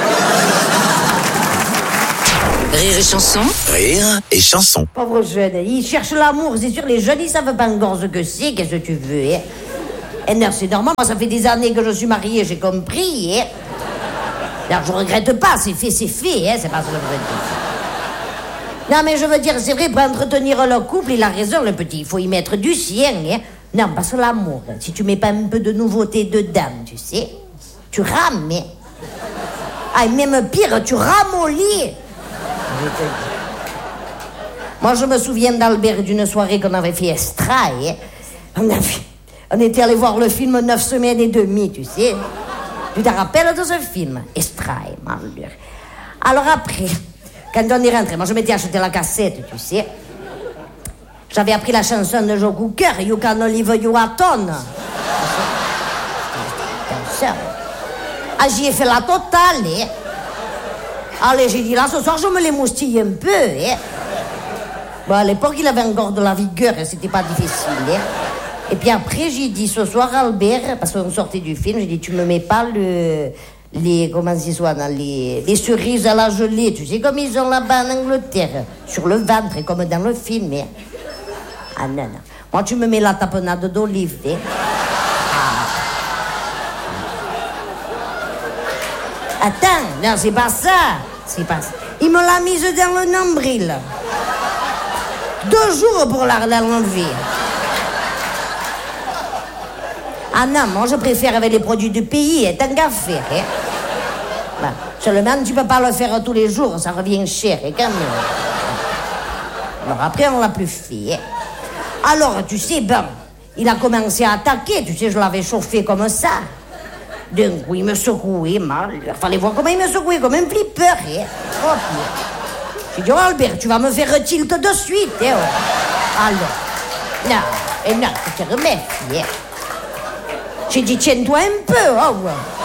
Rire et chanson. Rire et chanson. Pauvre jeune, il cherche l'amour, c'est sûr, les jeunes, ils savent pas encore ce que c'est, qu'est-ce que tu veux, hein. Et non, c'est normal, moi, ça fait des années que je suis mariée, j'ai compris, hein. Alors, je regrette pas, c'est fait, c'est fait, hein, c'est pas ce que je veux dire. Non, mais je veux dire, c'est vrai, pour entretenir le couple, il a raison, le petit, il faut y mettre du sien, hein. Non, parce que l'amour, si tu mets pas un peu de nouveauté dedans, tu sais, tu rames, hein. Ah, et même pire, tu ramollis. Moi, je me souviens d'Albert d'une soirée qu'on avait fait Extra, hein. On, avait, on était allé voir le film Neuf semaines et demie, tu sais. Tu te rappelles de ce film? Extra, hein, alors après, quand on est rentré, moi je m'étais acheté la cassette, tu sais. J'avais appris la chanson de Joe Cooker, You Can Live You Aton. Ah, j'y ai fait la totale, hein. Allez, j'ai dit là, ce soir, je me les moustille un peu, hein. Bon, à l'époque, il avait encore de la vigueur, et c'était pas difficile, hein. Et puis après, j'ai dit, ce soir, Albert, parce qu'on sortait du film, j'ai dit, tu me mets pas le... les... comment c'est soit, dans les... les cerises à la gelée, tu sais, comme ils ont là-bas en Angleterre, sur le ventre, comme dans le film, hein. Ah, non, non. Moi, tu me mets la tapenade d'olive, hein. Ah. Attends, non, c'est pas ça. C'est pas ça. Il me l'a mise dans le nombril. Deux jours pour la, la l'enlever. Ah non, moi je préfère avec les produits du pays, hein, tant qu'à faire. Hein. Bah, seulement, tu peux pas le faire tous les jours, ça revient cher, hein, quand même. Alors après, on l'a plus fait. Hein. Alors, tu sais, ben, il a commencé à attaquer, tu sais, je l'avais chauffé comme ça. D'un coup, il me secouait mal. Il fallait voir comment il me secouait, comme un flipper. Hein. Oh, j'ai dit, oh, Albert, tu vas me faire tilt de suite. Hein, oh. Alors, non, et non, tu te remets. Hein. J'ai dit, tiens-toi un peu. Oh.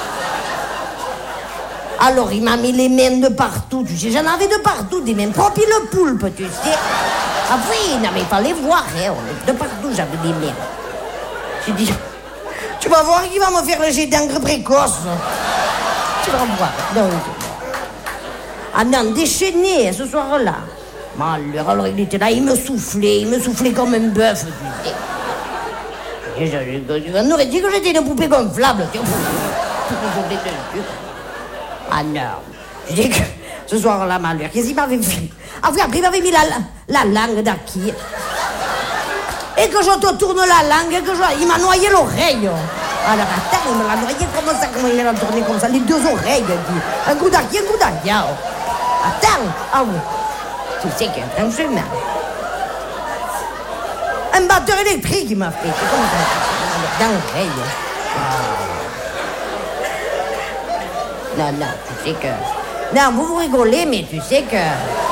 Alors, il m'a mis les mains de partout. Tu sais, j'en avais de partout, des mains propres, le poulpe, tu sais. Ah oui, non, mais il fallait voir. Hein. De partout, j'avais des mains. J'ai dit... Tu vas voir qu'il va me faire le jet d'encre précoce. Tu vas voir. Donc, ah non, déchaîné ce soir-là. Malheur, alors il était là, il me soufflait, il me soufflait comme un bœuf. On aurait dit que j'étais une poupée gonflable. Ah non. Je dis que ce soir-là, malheur, qu'est-ce qu'il m'avait fait? Ah oui, après il m'avait mis la, la langue d'acquis. Et que je te tourne la langue, et que je... il m'a noyé l'oreille. Alors attends, il me l'a noyé comme ça, comment il l'a tourné comme ça, les deux oreilles. Un coup d'acquis, un coup d'acquis. Attends, ah oui. Tu sais que, franchement, un batteur électrique, il m'a fait. C'est comme ça, dans l'oreille. Non, non, tu sais que... Non, vous vous rigolez, mais tu sais que...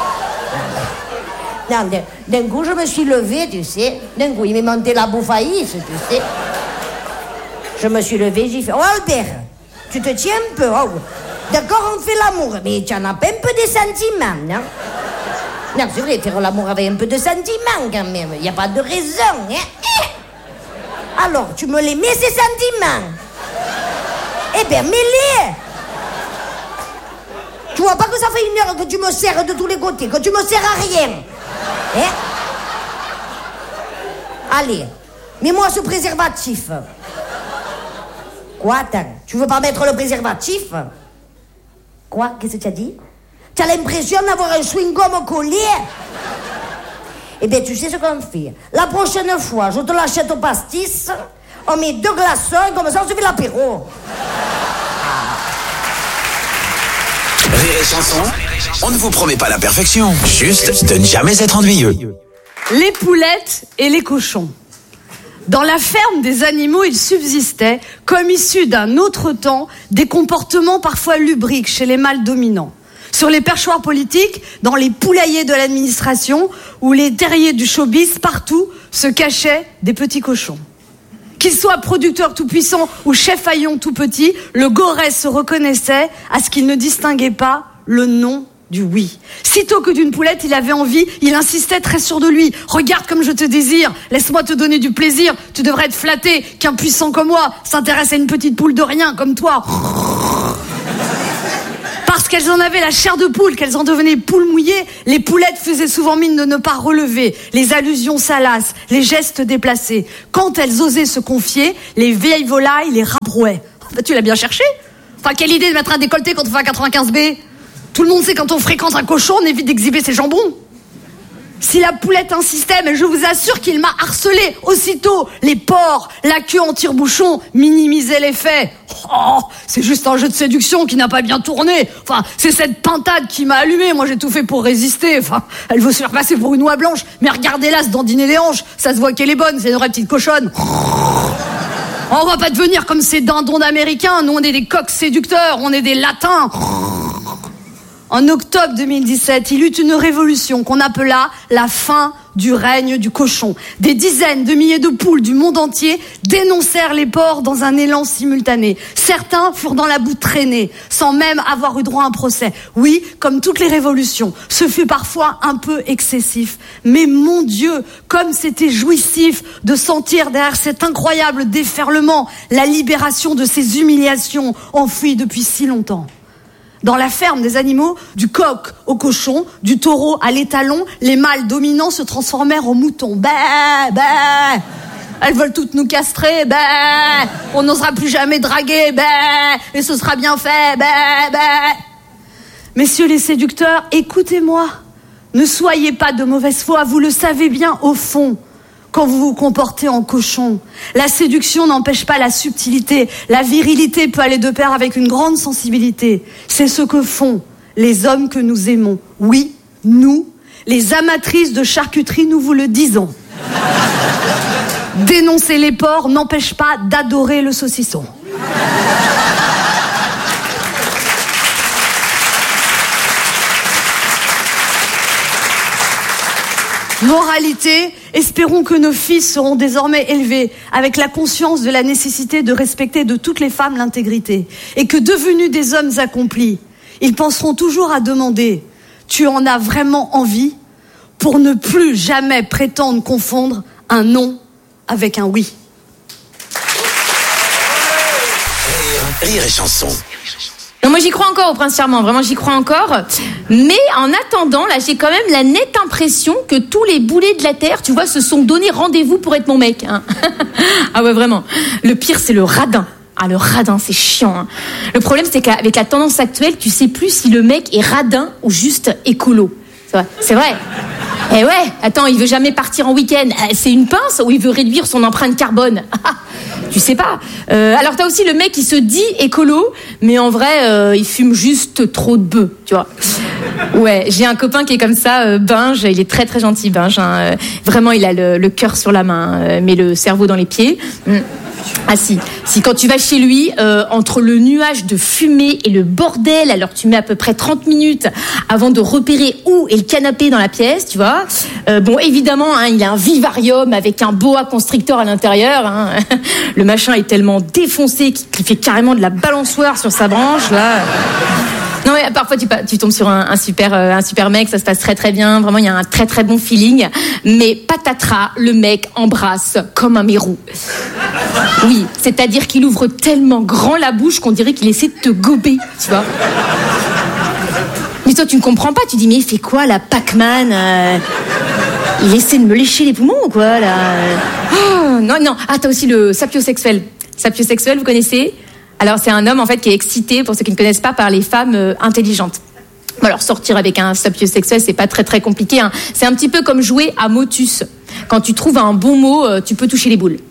Non, d'un coup, je me suis levée, tu sais. D'un coup, il m'est monté la bouffaïsse, tu sais. Je me suis levée, j'ai fait... Oh, Albert, tu te tiens un peu, oh. D'accord, on fait l'amour, mais tu en as pas un peu de sentiments, non? Non, c'est vrai, faire l'amour avec un peu de sentiments, quand même. Il n'y a pas de raison, hein? Eh. Alors, tu me les mets, ces sentiments? Eh bien, mets-les. Tu vois pas que ça fait une heure que tu me serres de tous les côtés, que tu me sers à rien? Hein? Allez, mets-moi ce préservatif. Quoi, attends, tu veux pas mettre le préservatif? Quoi? Qu'est-ce que tu as dit? Tu as l'impression d'avoir un chewing-gum collé? Eh bien, tu sais ce qu'on fait. La prochaine fois, je te l'achète au pastis, on met deux glaçons, comme ça on se fait l'apéro. Rire et chanson, on ne vous promet pas la perfection, juste de ne jamais être ennuyeux. Les poulettes et les cochons. Dans la ferme des animaux, il subsistait, comme issus d'un autre temps, des comportements parfois lubriques chez les mâles dominants. Sur les perchoirs politiques, dans les poulaillers de l'administration ou les terriers du showbiz, partout se cachaient des petits cochons. Qu'il soit producteur tout-puissant ou chef haillon tout petit, le Gorès se reconnaissait à ce qu'il ne distinguait pas le nom du oui. Sitôt que d'une poulette il avait envie, il insistait très sûr de lui. Regarde comme je te désire, laisse-moi te donner du plaisir. Tu devrais être flatté qu'un puissant comme moi s'intéresse à une petite poule de rien comme toi. Parce qu'elles en avaient la chair de poule, qu'elles en devenaient poules mouillées, les poulettes faisaient souvent mine de ne pas relever, les allusions salaces, les gestes déplacés. Quand elles osaient se confier, les vieilles volailles les rabrouaient. Bah, tu l'as bien cherché. Enfin, quelle idée de mettre un décolleté quand on fait un quatre-vingt-quinze B. Tout le monde sait quand on fréquente un cochon, on évite d'exhiber ses jambons. Si la poulette insistait, mais je vous assure qu'il m'a harcelé. Aussitôt, les porcs, la queue en tire-bouchon, minimisaient l'effet. Oh, c'est juste un jeu de séduction qui n'a pas bien tourné. Enfin, c'est cette pintade qui m'a allumé. Moi, j'ai tout fait pour résister. Enfin, elle veut se faire passer pour une oie blanche. Mais regardez-la se dandiner les hanches. Ça se voit qu'elle est bonne, c'est une vraie petite cochonne. On va pas devenir comme ces dindons d'Américains. Nous, on est des coqs séducteurs. On est des latins. En octobre deux mille dix-sept, il eut une révolution qu'on appela la fin du règne du cochon. Des dizaines de milliers de poules du monde entier dénoncèrent les porcs dans un élan simultané. Certains furent dans la boue traînés, sans même avoir eu droit à un procès. Oui, comme toutes les révolutions, ce fut parfois un peu excessif. Mais mon Dieu, comme c'était jouissif de sentir derrière cet incroyable déferlement la libération de ces humiliations enfouies depuis si longtemps. Dans la ferme des animaux, du coq au cochon, du taureau à l'étalon, les mâles dominants se transformèrent en moutons. Bah, bah. Elles veulent toutes nous castrer. Bah. On n'osera plus jamais draguer. Bah. Et ce sera bien fait. Bah, bah. Messieurs les séducteurs, écoutez-moi. Ne soyez pas de mauvaise foi. Vous le savez bien au fond. Quand vous vous comportez en cochon, la séduction n'empêche pas la subtilité. La virilité peut aller de pair avec une grande sensibilité. C'est ce que font les hommes que nous aimons. Oui, nous, les amatrices de charcuterie, nous vous le disons. Dénoncer les porcs n'empêche pas d'adorer le saucisson. Moralité, espérons que nos fils seront désormais élevés avec la conscience de la nécessité de respecter de toutes les femmes l'intégrité et que devenus des hommes accomplis, ils penseront toujours à demander « Tu en as vraiment envie ?» pour ne plus jamais prétendre confondre un non avec un oui. Rire, rire et chanson. Non, moi j'y crois encore au prince charmant, vraiment j'y crois encore. Mais en attendant, là j'ai quand même la nette impression que tous les boulets de la terre, tu vois, se sont donné rendez-vous pour être mon mec. Hein. Ah ouais, vraiment. Le pire, c'est le radin. Ah, le radin, c'est chiant. Hein. Le problème, c'est qu'avec la tendance actuelle, tu sais plus si le mec est radin ou juste écolo. C'est vrai. C'est vrai. Eh ouais, attends, il veut jamais partir en week-end. C'est une pince ou il veut réduire son empreinte carbone? Tu sais pas. Euh, alors t'as aussi le mec qui se dit écolo, mais en vrai, euh, il fume juste trop de bœufs, tu vois. Ouais, j'ai un copain qui est comme ça, euh, Binge, il est très très gentil, Binge. Hein. Vraiment, il a le, le cœur sur la main, euh, mais le cerveau dans les pieds. Mm. Ah si, si quand tu vas chez lui, euh, entre le nuage de fumée et le bordel, alors tu mets à peu près trente minutes avant de repérer où est le canapé dans la pièce, tu vois. Euh, bon, évidemment, hein, il a un vivarium avec un boa constrictor à l'intérieur. Hein. Le machin est tellement défoncé qu'il fait carrément de la balançoire sur sa branche, là. Non mais parfois tu, tu tombes sur un, un super euh, un super mec, ça se passe très très bien, vraiment il y a un très très bon feeling, mais patatras, le mec embrasse comme un mérou. Oui, c'est-à-dire qu'il ouvre tellement grand la bouche qu'on dirait qu'il essaie de te gober, tu vois. Mais toi tu ne comprends pas, tu dis mais il fait quoi là, Pac-Man euh, il essaie de me lécher les poumons ou quoi là? Oh, non non, ah t'as aussi le sapiosexuel. Sapiosexuel, vous connaissez? Alors c'est un homme en fait qui est excité, pour ceux qui ne connaissent pas, par les femmes euh, intelligentes. Alors sortir avec un sapiosexuel, c'est pas très très compliqué. Hein. C'est un petit peu comme jouer à Motus. Quand tu trouves un bon mot, euh, tu peux toucher les boules.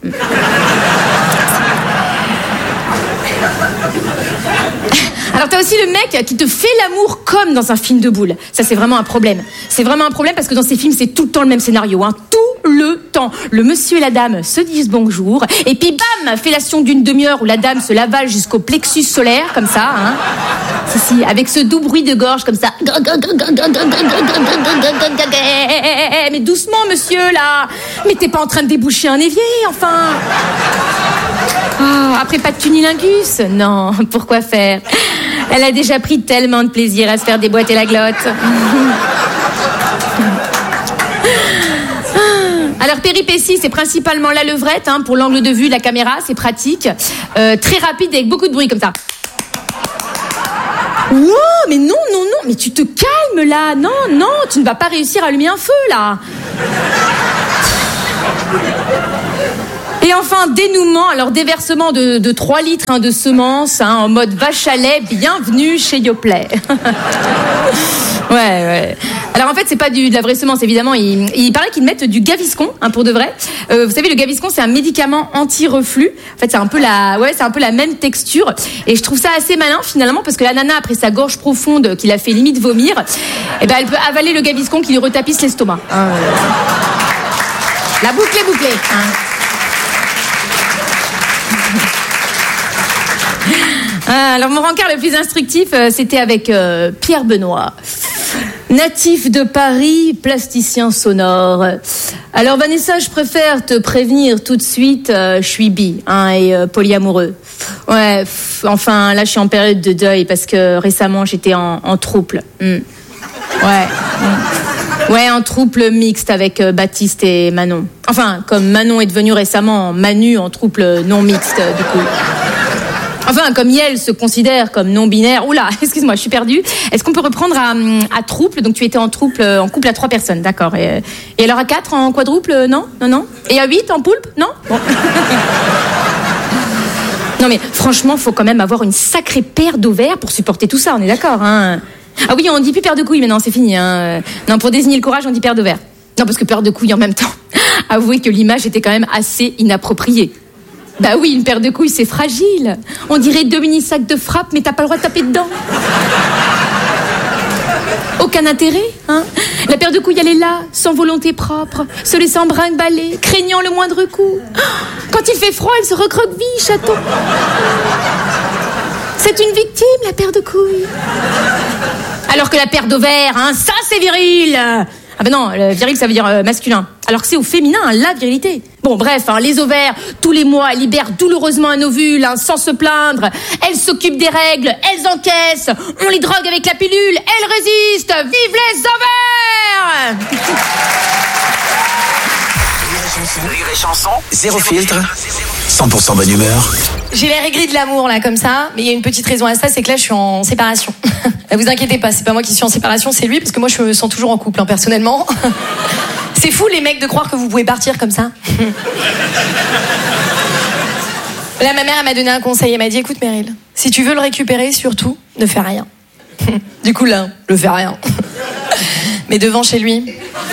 Alors t'as aussi le mec qui te fait l'amour comme dans un film de boules. Ça c'est vraiment un problème. C'est vraiment un problème parce que dans ces films c'est tout le temps le même scénario. Hein. Tout le temps. Le monsieur et la dame se disent bonjour et puis bam, fellation d'une demi-heure où la dame se l'avale jusqu'au plexus solaire comme ça. Hein. Si si, avec ce doux bruit de gorge comme ça. Mais doucement monsieur là. Mais t'es pas en train de déboucher un évier enfin. Oh, après, pas de cunilingus? Non, pourquoi faire? Elle a déjà pris tellement de plaisir à se faire déboîter la glotte. Alors, péripétie, c'est principalement la levrette, hein, pour l'angle de vue, la caméra, c'est pratique. Euh, très rapide, avec beaucoup de bruit, comme ça. Wow, mais non, non, non, mais tu te calmes, là. Non, non, tu ne vas pas réussir à allumer un feu, là. Et enfin, dénouement, alors déversement de, de trois litres hein, de semences hein, en mode vache à lait, bienvenue chez Yoplait. Ouais, ouais. Alors en fait, c'est pas du, de la vraie semence, évidemment. Il, il paraît qu'ils mettent du Gaviscon, hein, pour de vrai. Euh, vous savez, le Gaviscon, c'est un médicament anti-reflux. En fait, c'est un peu la, ouais, c'est un peu la même texture. Et je trouve ça assez malin, finalement, parce que la nana, après sa gorge profonde, qui l'a fait limite vomir, eh ben, elle peut avaler le Gaviscon qui lui retapisse l'estomac. Euh... La boucle est bouclée, hein. Alors mon rencard le plus instructif, euh, c'était avec euh, Pierre Benoît, natif de Paris, plasticien sonore. Alors Vanessa, je préfère te prévenir tout de suite, euh, je suis bi hein, et euh, polyamoureux. Ouais, pff, enfin là je suis en période de deuil parce que récemment j'étais en, en trouble. Mm. Ouais. Mm. Ouais, en trouble mixte avec euh, Baptiste et Manon. Enfin, comme Manon est devenue récemment Manu en trouble non mixte du coup. Enfin, comme Yel se considère comme non-binaire. Oula, excuse-moi, je suis perdue. Est-ce qu'on peut reprendre à, à trouble? Donc tu étais en trouble, en couple à trois personnes, d'accord. Et, et alors à quatre en quadruple? Non, non, non. Et à huit en poulpe? Non. Bon. Non mais franchement, faut quand même avoir une sacrée paire d'ovaires pour supporter tout ça. On est d'accord, hein? Ah oui, on dit plus paire de couilles, mais non, c'est fini. Hein. Non, pour désigner le courage, on dit paire d'ovaires. Non, parce que paire de couilles en même temps. Avouez que l'image était quand même assez inappropriée. Bah oui, une paire de couilles, c'est fragile. On dirait deux mini-sacs de frappe, mais t'as pas le droit de taper dedans. Aucun intérêt, hein. La paire de couilles, elle est là, sans volonté propre, se laissant brinque-baller, craignant le moindre coup. Quand il fait froid, elle se recroqueville, chaton. C'est une victime, la paire de couilles. Alors que la paire d'ovaires, hein, ça c'est viril. Ah ben non, le viril ça veut dire euh, masculin. Alors que c'est au féminin, hein, la virilité. Bon bref, hein, les ovaires, tous les mois, elles libèrent douloureusement un ovule, hein, sans se plaindre. Elles s'occupent des règles, elles encaissent. On les drogue avec la pilule, elles résistent. Vive les ovaires! Rire et chanson, zéro filtre, cent pour cent bonne humeur. J'ai l'air aigri de l'amour là comme ça, mais il y a une petite raison à ça, c'est que là je suis en séparation. Vous inquiétez pas, c'est pas moi qui suis en séparation, c'est lui, parce que moi je me sens toujours en couple, hein, personnellement. C'est fou les mecs de croire que vous pouvez partir comme ça. Là ma mère elle m'a donné un conseil, elle m'a dit écoute Meryl, si tu veux le récupérer, surtout ne fais rien. Du coup là, je fais rien. Mais devant chez lui.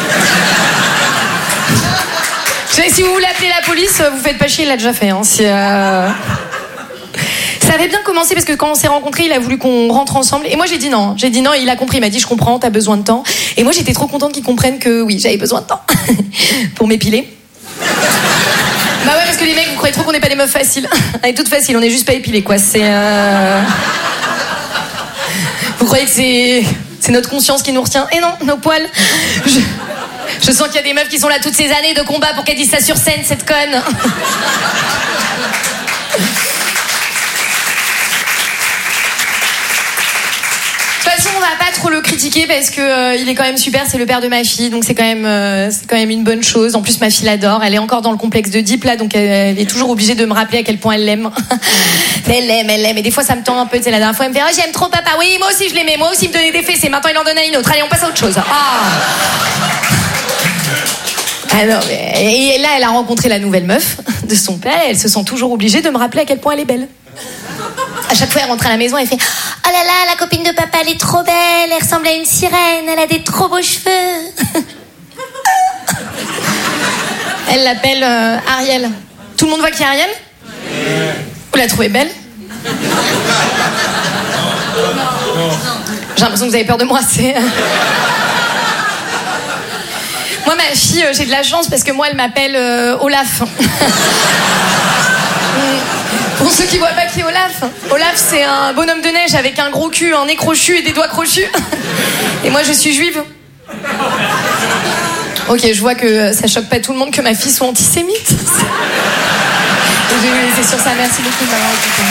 Si vous voulez appeler la police, vous faites pas chier, il l'a déjà fait. Hein. C'est, euh... Ça avait bien commencé parce que quand on s'est rencontrés, il a voulu qu'on rentre ensemble. Et moi j'ai dit non. J'ai dit non et il a compris. Il m'a dit je comprends, t'as besoin de temps. Et moi j'étais trop contente qu'il comprenne que oui, j'avais besoin de temps pour m'épiler. Bah ouais, parce que les mecs, vous croyez trop qu'on n'est pas des meufs faciles. On est toutes faciles, on est juste pas épilées quoi. C'est. Euh... Vous croyez que c'est. C'est notre conscience qui nous retient. Et non, nos poils. Je... Je sens qu'il y a des meufs qui sont là toutes ces années de combat pour qu'elles disent ça sur scène, cette conne. De toute façon, on va pas trop le critiquer parce que euh, il est quand même super, c'est le père de ma fille, donc c'est quand même euh, c'est quand même une bonne chose. En plus, ma fille l'adore, elle est encore dans le complexe de Deep là, donc elle, elle est toujours obligée de me rappeler à quel point elle l'aime. Elle l'aime, elle l'aime. Et des fois, ça me tend un peu. Tu sais, la dernière fois, elle me fait oh, j'aime trop papa. Oui, moi aussi je l'aimais. Moi aussi, il me donnait des fessées. Maintenant, il en donne à une autre. Allez, on passe à autre chose. Ah. Ah non, mais... Et là, elle a rencontré la nouvelle meuf de son père et elle se sent toujours obligée de me rappeler à quel point elle est belle. À chaque fois, elle rentre à la maison, elle fait oh là là, la copine de papa, elle est trop belle, elle ressemble à une sirène, elle a des trop beaux cheveux. Elle l'appelle euh, Ariel. Tout le monde voit qui est Ariel? Vous la trouvez belle? J'ai l'impression que vous avez peur de moi, c'est... Moi, ma fille, euh, j'ai de la chance parce que moi, elle m'appelle euh, Olaf. Pour ceux qui voient pas qui est Olaf, Olaf, c'est un bonhomme de neige avec un gros cul, un nez crochu et des doigts crochus. Et moi, je suis juive. Ok, je vois que ça choque pas tout le monde que ma fille soit antisémite. Je vais vous laisser sur ça. Merci beaucoup de m'avoir écouté.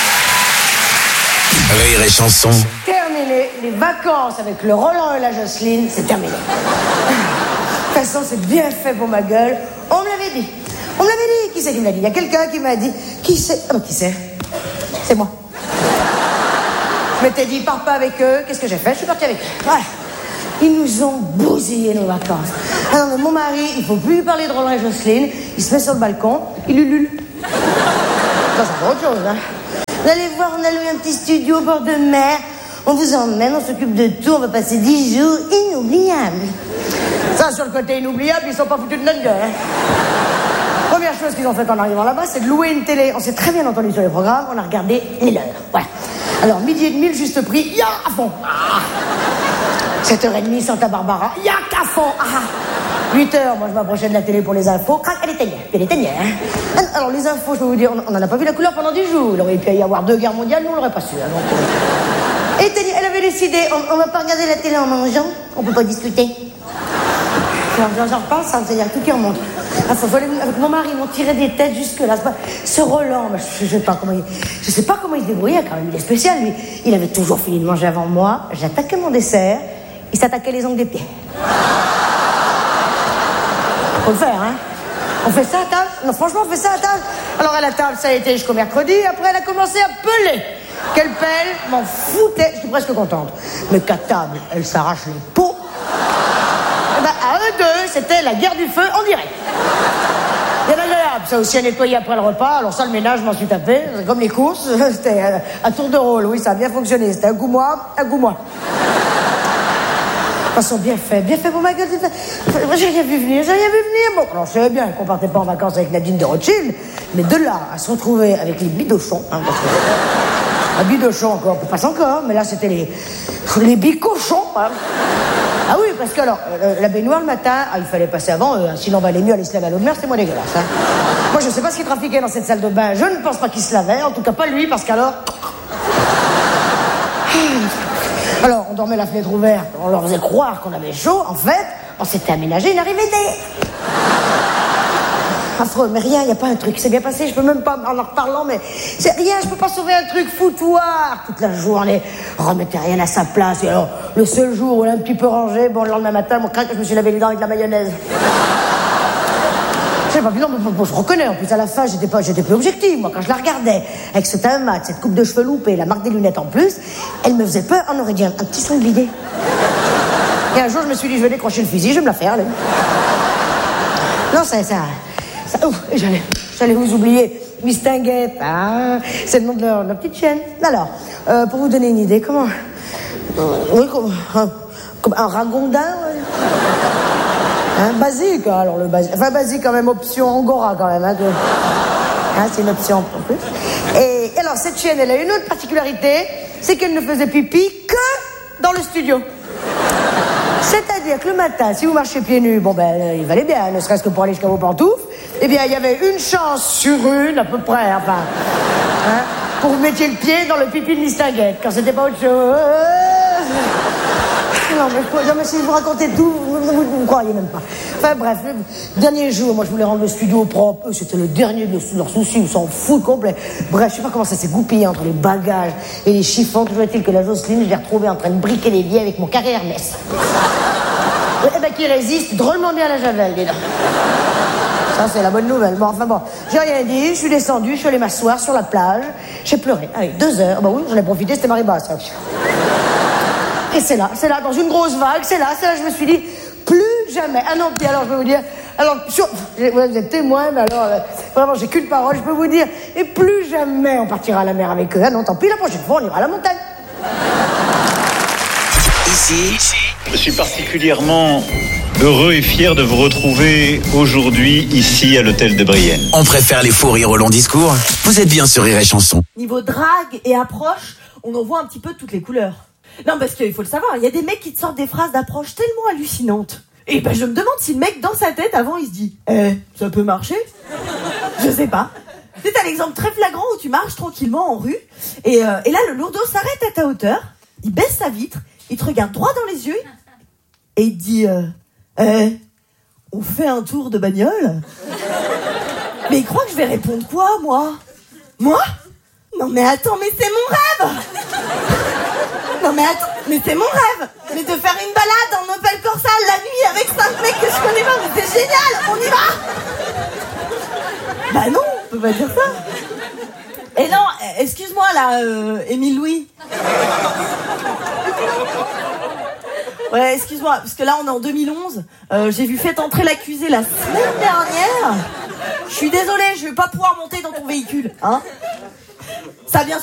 Rire et chanson. Terminé. Les vacances avec le Roland et la Jocelyne, c'est terminé. De toute façon, c'est bien fait pour ma gueule. On me l'avait dit. On me l'avait dit. Qui c'est qui me l'a dit? Il y a quelqu'un qui m'a dit. Qui c'est? Ah, bah, qui c'est? C'est moi. Je m'étais dit, pars pas avec eux. Qu'est-ce que j'ai fait? Je suis partie avec eux. Voilà. Ils nous ont bousillé nos vacances. Ah non, mais mon mari, il faut plus lui parler de Roland et Jocelyne. Il se met sur le balcon, il ulule. Ça, c'est autre chose, hein. Vous allez voir, on a loué un petit studio au bord de mer. On vous emmène, on s'occupe de tout. On va passer dix jours inoubliables. Ça, sur le côté inoubliable, ils sont pas foutus de notre gueule, hein. Première chose qu'ils ont faite en arrivant là-bas, c'est de louer une télé. On s'est très bien entendu sur les programmes. On a regardé les leurs. Voilà. Alors, midi et demi, le juste prix, ya à fond. Ah. sept heures trente, Santa Barbara, ya qu'à fond. Ah. huit heures, moi je m'approchais de la télé pour les infos. Crac, elle éteignait, elle éteignait. Hein. Alors, les infos, je peux vous dire, on n'en a pas vu la couleur pendant dix jours. Il aurait pu y avoir deux guerres mondiales, nous on l'aurait pas su. Hein, donc, euh... éteignait, elle avait décidé, on, on va pas regarder la télé en mangeant, on peut pas discuter. Alors, j'en repense, ça, c'est-à-dire tout qui remonte. Ah, faut, faut aller, avec mon mari, ils m'ont tiré des têtes jusque-là. Pas, ce Roland, je, je sais pas comment il, je sais pas comment il se débrouillait quand même. Il est spécial, lui. Il avait toujours fini de manger avant moi. J'attaquais mon dessert. Il s'attaquait les ongles des pieds. Faut le faire, hein. On fait ça à table? Non, franchement, on fait ça à table. Alors, à la table, ça a été jusqu'au mercredi. Après, elle a commencé à peler. Quelle pelle, m'en foutait. Je suis presque contente. Mais qu'à table, elle s'arrache les peaux. Eh ben, à eux deux, c'était la guerre du feu en direct. Bien agréable, ça aussi à nettoyer après le repas. Alors ça, le ménage, je m'en suis tapé. C'est comme les courses, c'était à tour de rôle. Oui, ça a bien fonctionné. C'était un coup moi, un coup moi. De toute façon, bien fait, bien fait pour ma gueule. J'ai rien vu venir, j'ai rien vu venir. Bon, alors je savais bien qu'on partait pas en vacances avec Nadine de Rothschild, mais de là à se retrouver avec les bidochons, hein, parce que... Un bidochon encore, on passe encore, mais là c'était les, les bicochons. Hein. Ah oui, parce que alors, euh, la baignoire le matin, ah, il fallait passer avant eux, hein, sinon on valait mieux aller se laver à l'eau de mer, c'était moins dégueulasse. Hein. Moi je sais pas ce qu'il trafiquait dans cette salle de bain, je ne pense pas qu'il se lavait, en tout cas pas lui, parce qu'alors... Alors, on dormait la fenêtre ouverte, on leur faisait croire qu'on avait chaud, en fait, on s'était aménagé une arrivée d'air. Affreux, mais rien, il n'y a pas un truc, c'est bien passé, je peux même pas, en en reparlant, mais c'est rien, je peux pas sauver un truc foutoir. Toute la journée, remettez rien à sa place, et alors, le seul jour où elle est un petit peu rangée, bon, le lendemain matin, mon craque, je me suis lavé les dents avec de la mayonnaise. Je sais pas, non, bon, je reconnais, en plus, à la fin, j'étais pas, j'étais plus objective, moi, quand je la regardais, avec ce teint mat, cette coupe de cheveux loupée, la marque des lunettes en plus, elle me faisait peur, on aurait dit un, un petit son de l'idée. Et un jour, je me suis dit, je vais décrocher le fusil, je vais me la faire, là. Non, ça, ça... Ça, ouf, j'allais, j'allais vous oublier. Miss Tinguette, ah, c'est le nom de leur, de leur petite chaîne. Alors, euh, pour vous donner une idée, comment... Euh, oui, comme un, comme un ragondin, ouais. Hein, basique, alors le basique... Enfin, basique, quand même, option Angora, quand même. Hein, de, hein, c'est une option, en plus. Et, et alors, cette chaîne, elle a une autre particularité, c'est qu'elle ne faisait pipi que dans le studio. C'est-à-dire que le matin, si vous marchez pieds nus, bon ben, il valait bien, ne serait-ce que pour aller jusqu'à vos pantoufles, eh bien, il y avait une chance sur une, à peu près, enfin, hein, pour que vous mettiez le pied dans le pipi de Miss Tinguette, quand c'était pas autre chose. Non, mais, non, mais si je vous racontais tout, vous ne me croyez même pas. Enfin, bref, le dernier jour, moi, je voulais rendre le studio propre. Eux, c'était le dernier de leurs soucis, ils s'en foutent complet. Bref, je sais pas comment ça s'est goupillé entre les bagages et les chiffons. Toujours est-il que la Jocelyne, je l'ai retrouvée en train de briquer les liens avec mon carré Hermès. Eh ben, qui résiste drôlement bien à la javel, dis donc. Ça, c'est la bonne nouvelle. Bon, enfin bon, j'ai rien dit, je suis descendue, je suis allée m'asseoir sur la plage, j'ai pleuré. Allez, deux heures. Bah oui, j'en ai profité, c'était marée basse. Hein. Et c'est là, c'est là, dans une grosse vague, c'est là, c'est là, je me suis dit, plus jamais. Ah non, puis alors, je peux vous dire, alors, sur, vous êtes témoin, mais alors, euh, vraiment, j'ai qu'une parole, je peux vous dire, et plus jamais on partira à la mer avec eux. Ah non, tant pis, la prochaine fois, on ira à la montagne. Ici, je suis particulièrement heureux et fier de vous retrouver aujourd'hui, ici, à l'hôtel de Brienne. On préfère les faux rires au long discours. Vous êtes bien sur Rire et Chanson. Niveau drague et approche, on en voit un petit peu toutes les couleurs. Non, parce qu'il faut le savoir, il y a des mecs qui te sortent des phrases d'approche tellement hallucinantes. Et ben, je me demande si le mec, dans sa tête, avant, il se dit « Eh, ça peut marcher ?» Je sais pas. Tu sais, t'as l'exemple très flagrant où tu marches tranquillement en rue, et, euh, et là, le lourdeau s'arrête à ta hauteur, il baisse sa vitre, il te regarde droit dans les yeux, et il te dit euh, « Eh, on fait un tour de bagnole ?» Mais il croit que je vais répondre quoi, moi? Moi? Non mais attends, mais c'est mon rêve. Non mais attends, mais c'est mon rêve. Mais de faire une balade en Opel Corsa la nuit avec cinq mecs que je connais pas, mais c'est génial, on y va. Bah non, on peut pas dire ça. Et non, excuse-moi là, euh, Émile Louis. Ouais, excuse-moi, parce que là on est en deux mille onze, euh, j'ai vu Faites entrer l'accusé la semaine dernière. Je suis désolée, je vais pas pouvoir monter dans ton véhicule, hein. Ça vient